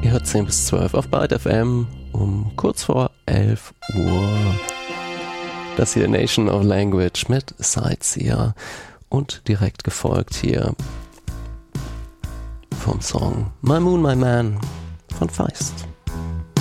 Ihr hört 10 bis 12 auf Byte FM um kurz vor 11 Uhr. Das hier Nation of Language mit Sightseer und direkt gefolgt hier vom Song My Moon, My Man von Feist.